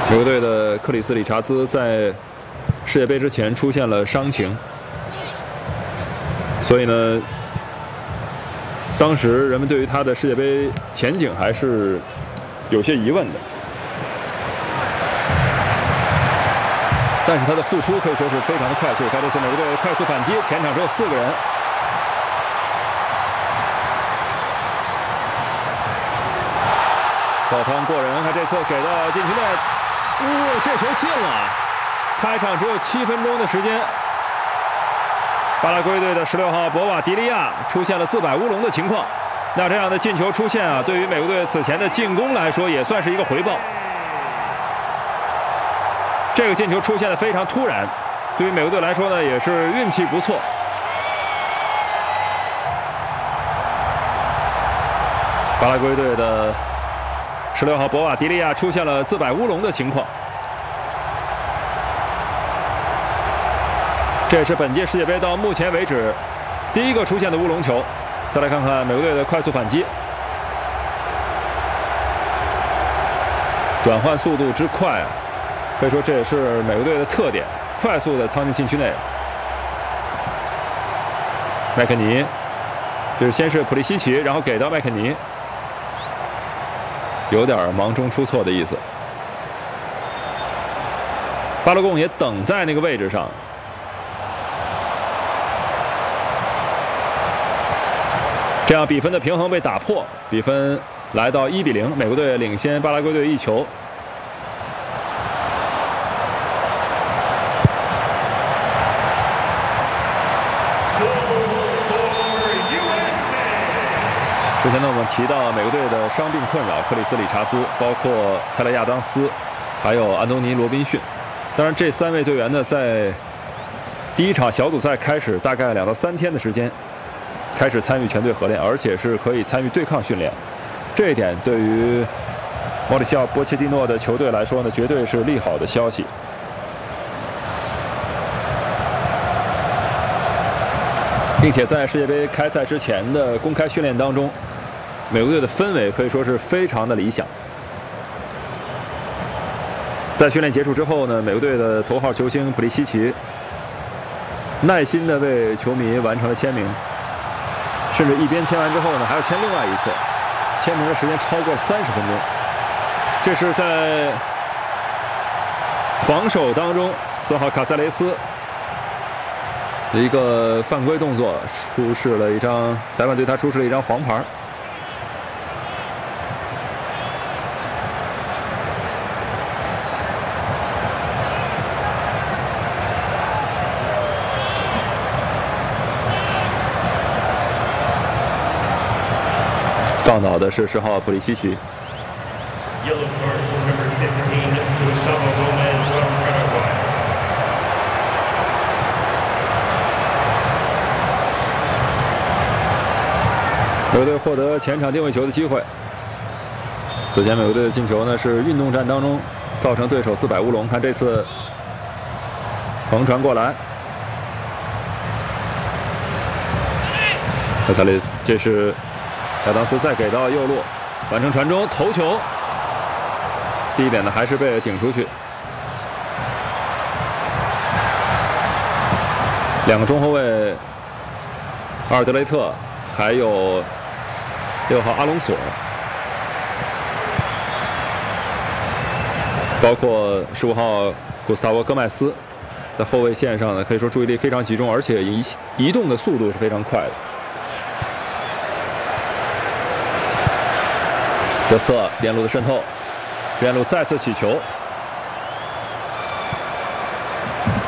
美国队的克里斯·理查兹在世界杯之前出现了伤情，所以呢，当时人们对于他的世界杯前景还是有些疑问的。但是他的复出可以说是非常的快速。看这次美国队快速反击，前场只有4个人。爆汤过人，他这次给到禁区内，这球进了。开场只有7分钟的时间，巴拉圭队的16号博瓦迪利亚出现了自摆乌龙的情况。那这样的进球出现啊，对于美国队此前的进攻来说，也算是一个回报。这个进球出现的非常突然，对于美国队来说呢，也是运气不错。巴拉圭队的16号博瓦迪利亚出现了自摆乌龙的情况，这也是本届世界杯到目前为止第一个出现的乌龙球。再来看看美国队的快速反击，转换速度之快啊！可以说这也是美国队的特点，快速的趟进禁区内。麦肯尼，这是先是普利西奇，然后给到麦肯尼，有点忙中出错的意思。巴勒贡也等在那个位置上，这样比分的平衡被打破，比分来到1比0，美国队领先巴拉圭队1球。之前呢，我们提到美国队的伤病困扰，克里斯·理查兹，包括泰勒·亚当斯，还有安东尼·罗宾逊。当然，这3位队员呢，在第一场小组赛开始大概2到3天的时间，开始参与全队合练，而且是可以参与对抗训练。这一点对于莫里西奥·波切蒂诺的球队来说呢，绝对是利好的消息。并且在世界杯开赛之前的公开训练当中，美国队的氛围可以说是非常的理想。在训练结束之后呢，美国队的头号球星普利西奇耐心地为球迷完成了签名，甚至一边签完之后呢，还要签另外一侧，签名的时间超过了30分钟。这是在防守当中4号卡塞雷斯的一个犯规动作，出示了一张，裁判对他出示了一张黄牌。放倒的是10号普利西奇。美国队获得前场定位球的机会。此前美国队的进球呢是运动战当中造成对手自摆乌龙，看这次横传过来，卡萨雷斯，这是亚当斯再给到右路，完成传中头球，第一点呢还是被顶出去。2个中后卫阿尔德雷特还有6号阿隆索，包括15号古斯塔沃·戈麦斯，在后卫线上呢，可以说注意力非常集中，而且移动的速度是非常快的。德斯特边路的渗透，边路再次起球，